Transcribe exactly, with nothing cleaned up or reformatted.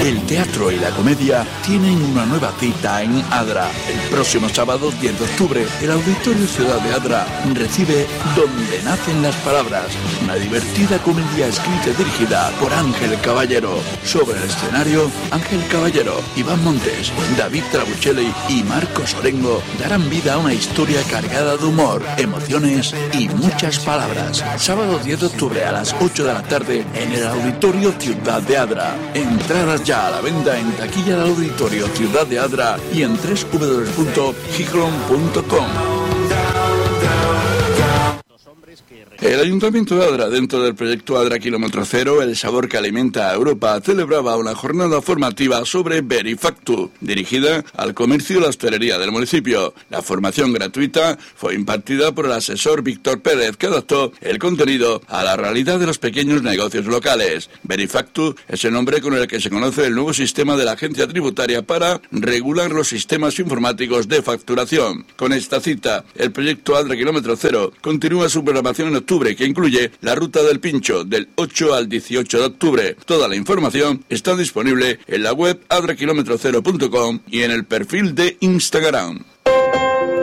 El teatro y la comedia tienen una nueva cita en Adra. El próximo sábado diez de octubre, el Auditorio Ciudad de Adra recibe Donde nacen las palabras, una divertida comedia escrita y dirigida por Ángel Caballero. Sobre el escenario, Ángel Caballero, Iván Montes, David Trabuchelli y Marcos Orengo darán vida a una historia cargada de humor, emociones y muchas palabras. Sábado diez de octubre a las ocho de la tarde en el Auditorio Ciudad de Adra. Entradas ya a la venta en taquilla del Auditorio Ciudad de Adra y en doble u doble u doble u punto gijón punto com. El Ayuntamiento de Adra, dentro del proyecto Adra Kilómetro Cero, el sabor que alimenta a Europa, celebraba una jornada formativa sobre Verifactu, dirigida al comercio y la hostelería del municipio. La formación gratuita fue impartida por el asesor Víctor Pérez, que adaptó el contenido a la realidad de los pequeños negocios locales. Verifactu es el nombre con el que se conoce el nuevo sistema de la agencia tributaria para regular los sistemas informáticos de facturación. Con esta cita, el proyecto Adra Kilómetro Cero continúa su programación en octubre, que incluye la Ruta del Pincho del ocho al dieciocho de octubre. Toda la información está disponible en la web adra kilómetro cero punto com y en el perfil de Instagram.